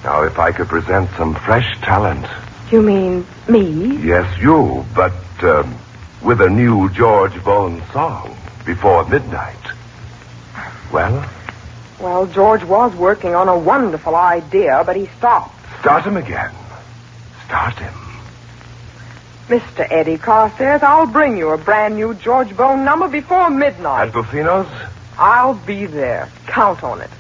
Now, if I could present some fresh talent. You mean me? Yes, you, but with a new George Bones song before midnight. Well? Well, George was working on a wonderful idea, but he stopped. Start him again. Start him. Mr. Eddie Carstairs, I'll bring you a brand new George Bone number before midnight. At Buffino's? I'll be there. Count on it.